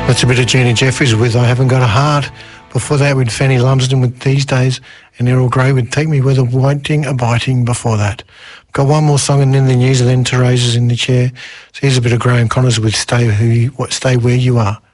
That's a bit of Gina Jeffries with I Haven't Got a Heart. Before that with Fanny Lumsden with These Days, and Errol Grey with Take Me With a Waiting a Biting before that. Got one more song and then the news, and then Teresa's in the chair. So here's a bit of Graham Connors with Stay Where You Are.